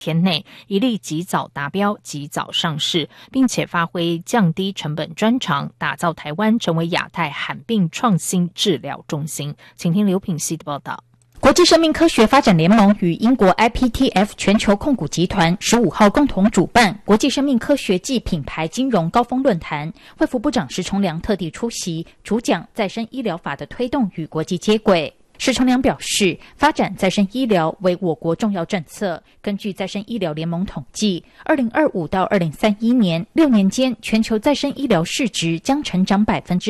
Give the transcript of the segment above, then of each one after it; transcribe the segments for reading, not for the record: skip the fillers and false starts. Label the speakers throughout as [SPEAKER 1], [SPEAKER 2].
[SPEAKER 1] 天内一力及早达标、及早上市，并且发挥降低成本专长，打造台湾成为亚太罕病创新治疗中心。请听刘品希的报道。
[SPEAKER 2] 国际生命科学发展联盟与英国 IPTF 全球控股集团15号共同主办国际生命科学暨品牌金融高峰论坛，卫福部长石崇良特地出席，主讲再生医疗法的推动与国际接轨。石崇良表示，发展再生医疗为我国重要政策。根据再生医疗联盟统计，2025到2031年6年间，全球再生医疗市值将成长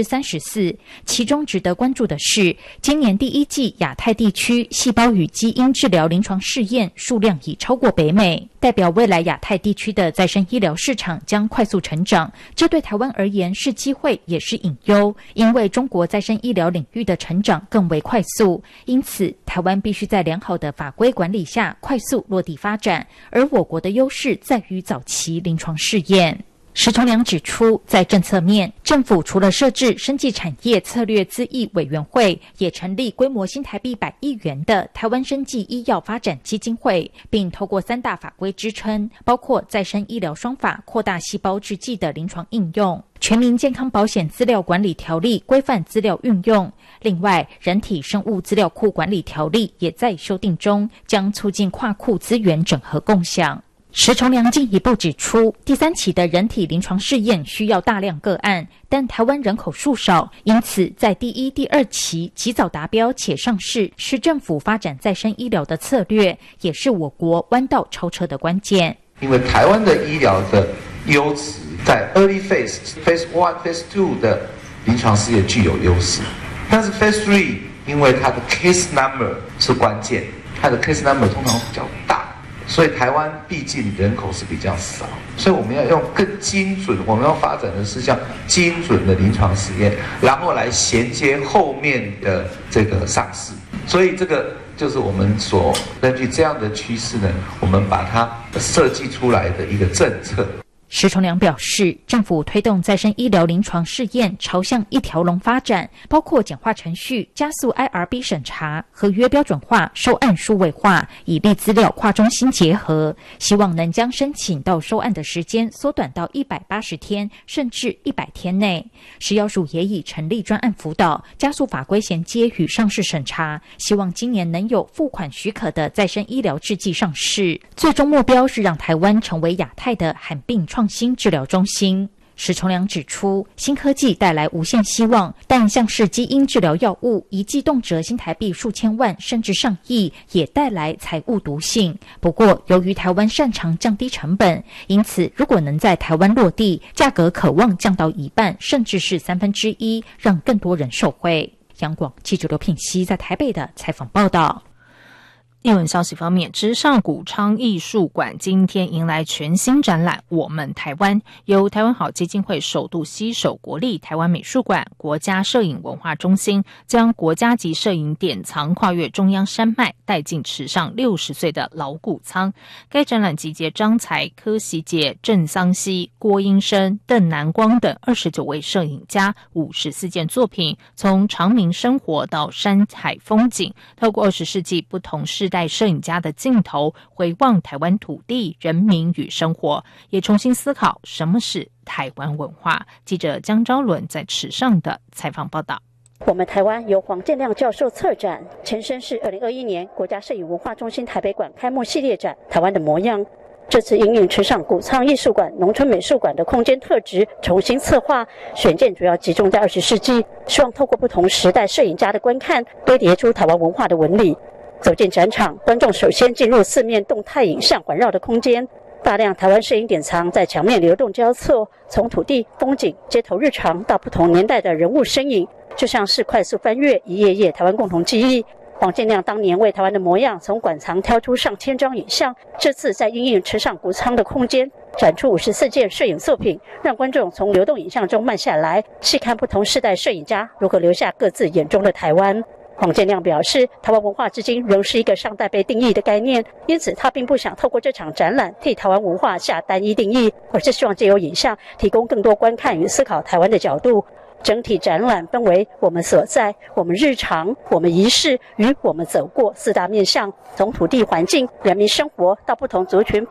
[SPEAKER 2] 34%。其中值得关注的是，今年第一季亚太地区细胞与基因治疗临床试验数量已超过北美，代表未来亚太地区的再生医疗市场将快速成长。这对台湾而言是机会，也是隐忧，因为中国再生医疗领域的成长更为快速。因此，台湾必须在良好的法规管理下快速落地发展，而我国的优势在于早期临床试验。石崇良指出，在政策面，政府除了设置生技产业策略咨议委员会，也成立规模新台币100亿元的台湾生技医药发展基金会，并透过3大法规支撑，包括再生医疗双法扩大细胞制剂的临床应用，全民健康保险资料管理条例规范资料运用。另外，人体生物资料库管理条例也在修订中，将促进跨库资源整合共享。石崇良进一步指出，第3期的人体临床试验需要大量个案，但台湾人口数少，因此在第1、第2期及早达标且上市，是政府发展再生医疗的策略，也是我国弯道超车的关键。
[SPEAKER 3] 因为台湾的医疗的优质在 early phase、phase 1、phase 2的临床试验具有优势，但是 phase 3因为它的 case number 是关键，它的 case number 通常比较大。所以台湾毕竟人口是比较少，所以我们要用更精准，我们要发展的是像精准的临床实验，然后来衔接后面的这个上市。所以这个就是我们所根据这样的趋势呢，我们把它设计出来的一个政策。
[SPEAKER 2] 石崇良表示，政府推动再生医疗临床试验朝向一条龙发展，包括简化程序、加速 IRB 审查、合约标准化、收案数位化，以利资料跨中心结合，希望能将申请到收案的时间缩短到180天，甚至100天内。食药署也已成立专案辅导，加速法规衔接与上市审查，希望今年能有付款许可的再生医疗制剂上市。最终目标是让台湾成为亚太的罕病创新治疗中心。石崇良指出，新科技带来无限希望，但像是基因治疗药物，一剂动辄新台币数千万甚至上亿，也带来财务毒性。不过，由于台湾擅长降低成本，因此如果能在台湾落地，价格可望降到1半，甚至是1/3，让更多人受惠。央广记者刘品希在台北的采访报道。
[SPEAKER 1] 艺文消息方面，池上谷昌艺术馆今天迎来全新展览《我们台湾》，由台湾好基金会首度携手国立台湾美术馆、国家摄影文化中心，将国家级摄影典藏跨越中央山脉，带进池上60岁的老谷仓。该展览集结张才、柯希杰、郑桑西、郭英生、邓南光等29位摄影家54件作品，从常民生活到山海风景，透过20世纪不同世代摄影家的镜头，回望台湾土地、人民与生活，也重新思考什么是台湾文化。记者江昭伦在池上的采访报道。
[SPEAKER 4] 我们台湾由黄建亮教授策展，前身是2021年国家摄影文化中心台北馆开幕系列展《台湾的模样》。这次因应池上谷仓艺术馆、农村美术馆的空间特质，重新策划选件，主要集中在20世纪，希望透过不同时代摄影家的观看，堆叠出台湾文化的纹理。走进展场，观众首先进入4面动态影像环绕的空间，大量台湾摄影典藏在墙面流动交错，从土地、风景、街头日常到不同年代的人物身影，就像是快速翻阅一页页台湾共同记忆。黄建亮当年为台湾的模样从馆藏挑出上千张影像，这次在因应池上谷仓的空间展出54件摄影作品，让观众从流动影像中慢下来，细看不同世代摄影家如何留下各自眼中的台湾。黄建亮表示，台湾文化至今仍是一个尚待被定义的概念，因此他并不想透过这场展览替台湾文化下单一定义，而是希望借由影像提供更多观看与思考台湾的角度。 整体展览分为我们所在、我们日常、我们仪式与我们走过4大面向，从土地环境、人民生活到不同族群